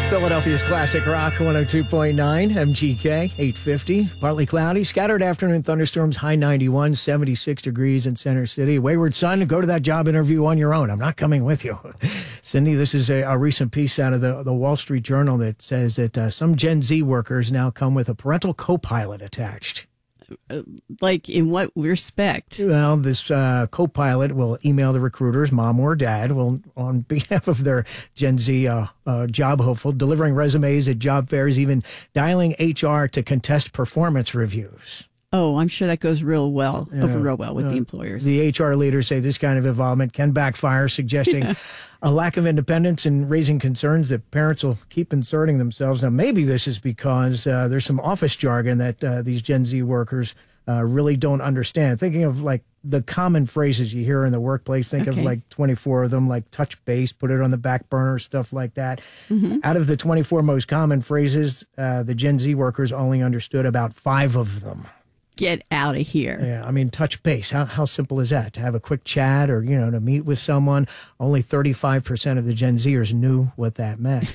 Philadelphia's classic rock 102.9 MGK 850. Partly cloudy, scattered afternoon thunderstorms, high 91, 76 degrees in Center City. Wayward son, go to that job interview on your own. I'm not coming with you. Cindy, this is a recent piece out of the Wall Street Journal that says that some Gen Z workers now come with a parental co-pilot attached. Like, in what respect? Well, this co-pilot will email the recruiters, mom or dad, will, on behalf of their Gen Z job hopeful, delivering resumes at job fairs, even dialing HR to contest performance reviews. Oh, I'm sure that goes real well with the employers. The HR leaders say this kind of involvement can backfire, suggesting a lack of independence and raising concerns that parents will keep inserting themselves. Now, maybe this is because there's some office jargon that these Gen Z workers really don't understand. Thinking of like the common phrases you hear in the workplace, think of like 24 of them, like touch base, put it on the back burner, stuff like that. Mm-hmm. Out of the 24 most common phrases, the Gen Z workers only understood about 5 of them. Get out of here. Yeah, I mean, touch base. How simple is that? To have a quick chat or, to meet with someone. Only 35% of the Gen Zers knew what that meant.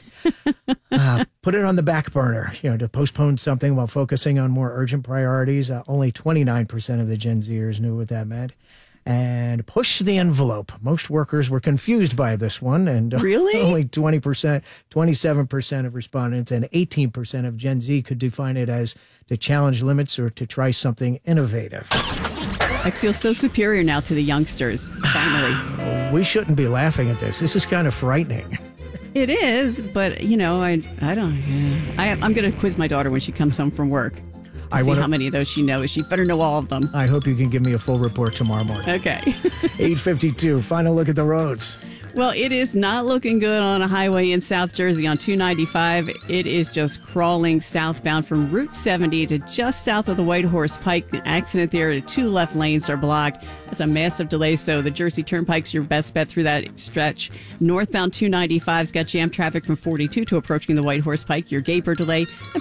Put it on the back burner, to postpone something while focusing on more urgent priorities. Only 29% of the Gen Zers knew what that meant. And push the envelope. Most workers were confused by this one. And really? Only 27% of respondents and 18% of Gen Z could define it as to challenge limits or to try something innovative. I feel so superior now to the youngsters, finally. We shouldn't be laughing at this. This is kind of frightening. It is, but, I don't. I'm going to quiz my daughter when she comes home from work. See how many of those she knows. She better know all of them. I hope you can give me a full report tomorrow morning. Okay. 8:52. Final look at the roads. Well, it is not looking good on a highway in South Jersey on 295. It is just crawling southbound from Route 70 to just south of the White Horse Pike. The accident there, the 2 left lanes are blocked. That's a massive delay, so the Jersey Turnpike's your best bet through that stretch. Northbound 295's got jam traffic from 42 to approaching the White Horse Pike. Your Gaper delay and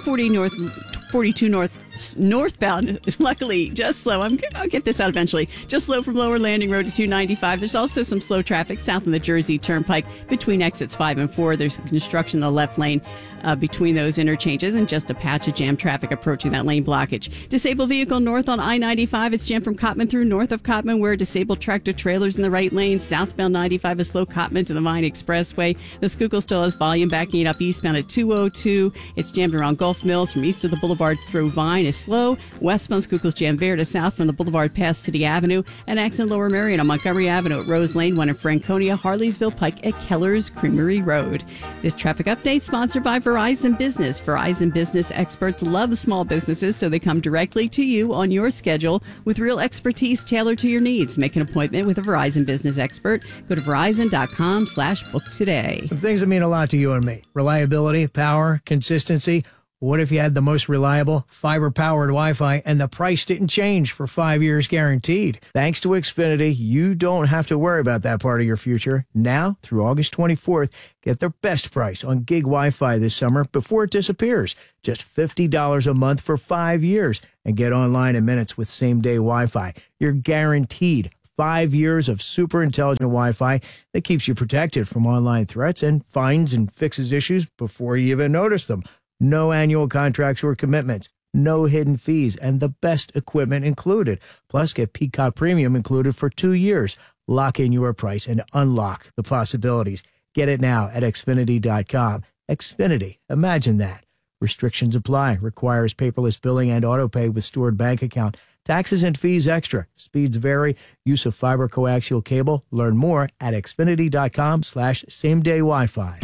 42 northbound, luckily, just slow. I'll get this out eventually. Just slow from Lower Landing Road to 295. There's also some slow traffic south of the Jersey Turnpike between exits 5 and 4. There's construction in the left lane between those interchanges and just a patch of jam traffic approaching that lane blockage. Disabled vehicle north on I-95. It's jammed from Cottman through north of Cottman, where disabled tractor trailers in the right lane. Southbound 95 is slow Cottman to the Vine Expressway. The Schuylkill still has volume backing it up eastbound at 202. It's jammed around Gulf Mills from east of the Boulevard through Vine is slow. Westbound Schuylkill's jammed there to south from the Boulevard past City Avenue. And accident Lower Marion on Montgomery Avenue at Rose Lane, one in Franconia, Harleysville Pike at Keller's Creamery Road. This traffic update sponsored by Verizon Business. Verizon Business experts love small businesses, so they come directly to you on your schedule with real expertise tailored to your needs. Make an appointment with a Verizon Business expert. Go to Verizon.com/book today. Some things that mean a lot to you and me. Reliability, power, consistency. What if you had the most reliable fiber-powered Wi-Fi and the price didn't change for 5 years guaranteed? Thanks to Xfinity, you don't have to worry about that part of your future. Now, through August 24th, get the best price on gig Wi-Fi this summer before it disappears. Just $50 a month for 5 years. And get online in minutes with same-day Wi-Fi. You're guaranteed 5 years of super intelligent Wi-Fi that keeps you protected from online threats and finds and fixes issues before you even notice them. No annual contracts or commitments, no hidden fees, and the best equipment included. Plus, get Peacock Premium included for 2 years. Lock in your price and unlock the possibilities. Get it now at Xfinity.com. Xfinity, imagine that. Restrictions apply. Requires paperless billing and autopay with stored bank account. Taxes and fees extra. Speeds vary. Use of fiber coaxial cable. Learn more at Xfinity.com/same-day Wi-Fi.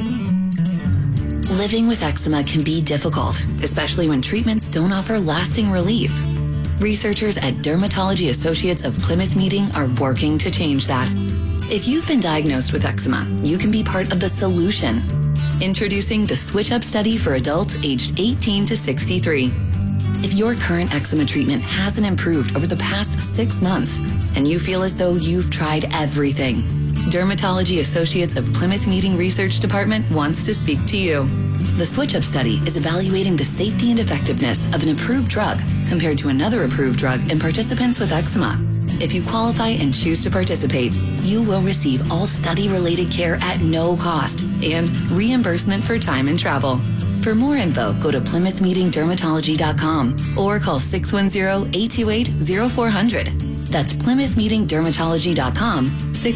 Living with eczema can be difficult, especially when treatments don't offer lasting relief. Researchers at Dermatology Associates of Plymouth Meeting are working to change that. If you've been diagnosed with eczema, you can be part of the solution. Introducing the Switch Up study for adults aged 18 to 63. If your current eczema treatment hasn't improved over the past 6 months and you feel as though you've tried everything, Dermatology Associates of Plymouth Meeting Research Department wants to speak to you. The Switch Up study is evaluating the safety and effectiveness of an approved drug compared to another approved drug in participants with eczema. If you qualify and choose to participate, you will receive all study-related care at no cost and reimbursement for time and travel. For more info, go to PlymouthMeetingDermatology.com or call 610-828-0400. That's PlymouthMeetingDermatology.com,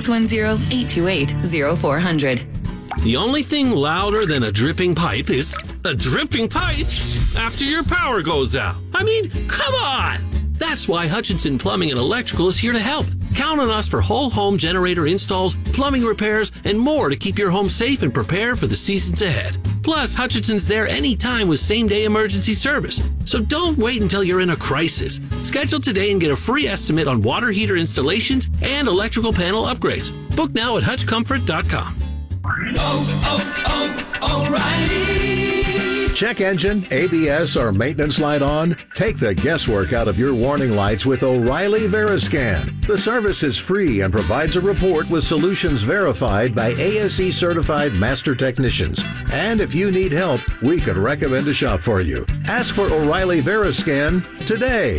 610-828-0400. The only thing louder than a dripping pipe is a dripping pipe after your power goes out. I mean, come on! That's why Hutchinson Plumbing and Electrical is here to help. Count on us for whole home generator installs, plumbing repairs, and more to keep your home safe and prepared for the seasons ahead. Plus, Hutchinson's there anytime with same-day emergency service. So don't wait until you're in a crisis. Schedule today and get a free estimate on water heater installations and electrical panel upgrades. Book now at hutchcomfort.com. O'Reilly. Check engine, ABS, or maintenance light on? Take the guesswork out of your warning lights with O'Reilly Veriscan. The service is free and provides a report with solutions verified by ASE certified master technicians. And if you need help, we could recommend a shop for you. Ask for O'Reilly Veriscan today.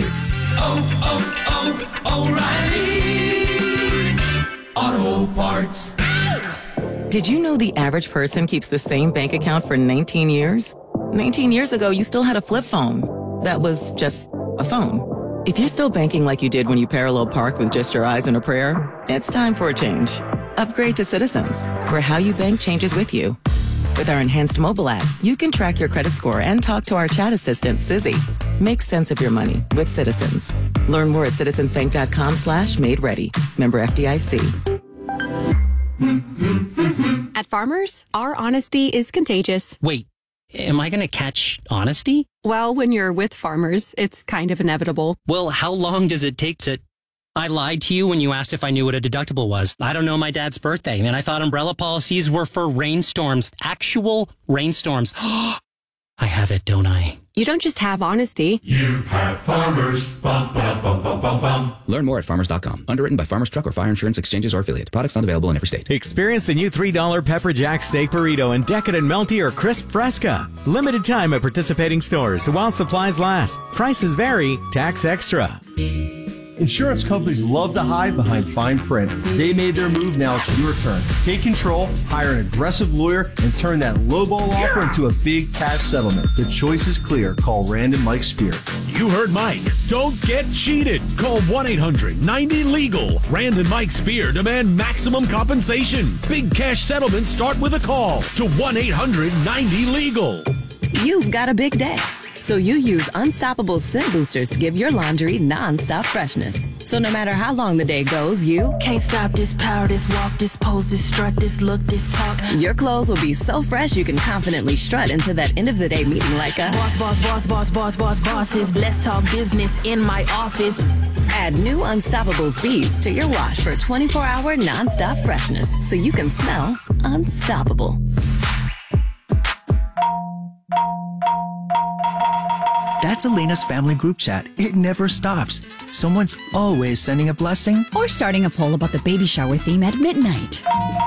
O'Reilly Auto Parts. Did you know the average person keeps the same bank account for 19 years? 19 years ago, you still had a flip phone. That was just a phone. If you're still banking like you did when you parallel parked with just your eyes and a prayer, it's time for a change. Upgrade to Citizens, where how you bank changes with you. With our enhanced mobile app, you can track your credit score and talk to our chat assistant, Sizzy. Make sense of your money with Citizens. Learn more at citizensbank.com/made-ready. Member FDIC. At Farmers, our honesty is contagious. Wait, am I going to catch honesty? Well, when you're with Farmers, it's kind of inevitable. Well, how long does it take to... I lied to you when you asked if I knew what a deductible was. I don't know my dad's birthday, and I thought umbrella policies were for rainstorms. Actual rainstorms. I have it, don't I? You don't just have honesty. You have Farmers. Bum, bum, bum, bum, bum, bum. Learn more at farmers.com. Underwritten by Farmers Truck or Fire Insurance Exchanges or Affiliate. Products not available in every state. Experience the new $3 Pepper Jack Steak Burrito and Decadent Melty or Crisp Fresca. Limited time at participating stores while supplies last. Prices vary. Tax extra. Insurance companies love to hide behind fine print. They made their move, now it's your turn. Take control, hire an aggressive lawyer, and turn that lowball offer into a big cash settlement. The choice is clear. Call Rand and Mike Spear. You heard Mike. Don't get cheated. Call 1-800-90-LEGAL. Rand and Mike Spear demand maximum compensation. Big cash settlements start with a call to 1-800-90-LEGAL. You've got a big day. So you use Unstoppable Scent Boosters to give your laundry non-stop freshness. So no matter how long the day goes, you can't stop this power, this walk, this pose, this strut, this look, this talk. Your clothes will be so fresh you can confidently strut into that end of the day meeting like a bosses. Let's talk business in my office. Add new Unstoppables beads to your wash for 24-hour non-stop freshness so you can smell unstoppable. That's Elena's family group chat. It never stops. Someone's always sending a blessing or starting a poll about the baby shower theme at midnight.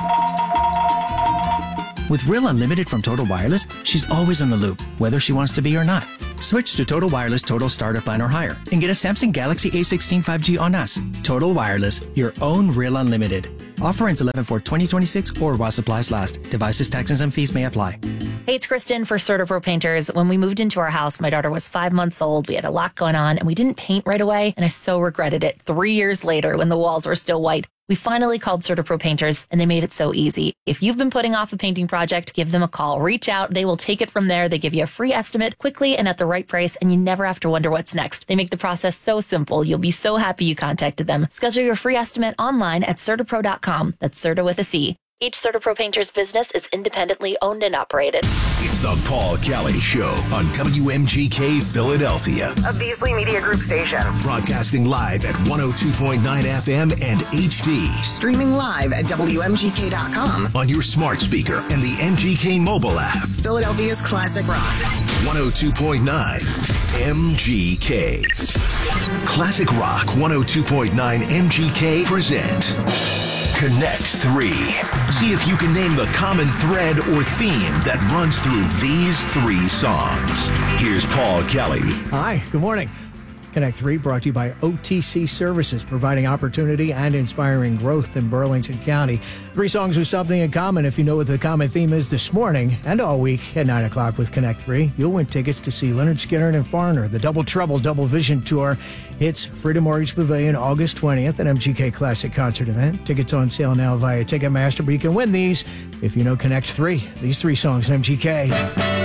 With Real Unlimited from Total Wireless, she's always on the loop, whether she wants to be or not. Switch to Total Wireless Total Starter Plan or higher and get a Samsung Galaxy A16 5G on us. Total Wireless, your own Real Unlimited. Offer ends 11/4/2026 or while supplies last. Devices, taxes, and fees may apply. Hey, it's Kristen for CertaPro Painters. When we moved into our house, my daughter was 5 months old. We had a lot going on, and we didn't paint right away, and I so regretted it. 3 years later, when the walls were still white, we finally called CertaPro Painters, and they made it so easy. If you've been putting off a painting project, give them a call. Reach out. They will take it from there. They give you a free estimate quickly and at the right price, and you never have to wonder what's next. They make the process so simple. You'll be so happy you contacted them. Schedule your free estimate online at CertaPro.com. That's Certa with a C. Each CertaPro Painters business is independently owned and operated. It's the Paul Kelly Show on WMGK Philadelphia, a Beasley Media Group station. Broadcasting live at 102.9 FM and HD. Streaming live at WMGK.com. On your smart speaker and the MGK mobile app. Philadelphia's classic rock. 102.9 MGK. Classic Rock 102.9 MGK presents Connect 3. See if you can name the common thread or theme that runs through these 3 songs. Here's Paul Kelly. Hi, good morning. Connect 3 brought to you by OTC Services, providing opportunity and inspiring growth in Burlington County. 3 songs with something in common. If you know what the common theme is this morning and all week at 9 o'clock with Connect 3, you'll win tickets to see Leonard Skinner and Foreigner. The Double Trouble Double Vision Tour hits Freedom Mortgage Pavilion August 20th at MGK Classic Concert Event. Tickets on sale now via Ticketmaster, but you can win these if you know Connect 3. These 3 songs in MGK.